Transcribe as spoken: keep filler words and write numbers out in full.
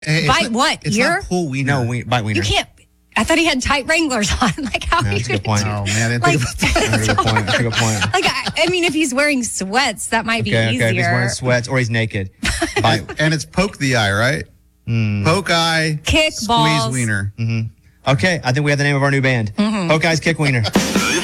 It's Bite not, what? It's Ear? not pull wiener. No, we, bite wiener. You can't. I thought he had tight Wranglers on. Like, how No, are you that's a good gonna point. do- Oh, man. I didn't Like- think about that. That's a good point. That's a good point. Like, I, I mean, if he's wearing sweats, that might be Okay, easier. okay. If he's wearing sweats or he's naked. Bite. And it's poke the eye, right? Mm. Poke eye, Kick squeeze balls. wiener. Okay, I think we have the name of our new band. Mm-hmm. Poke Eyes Kick Wiener.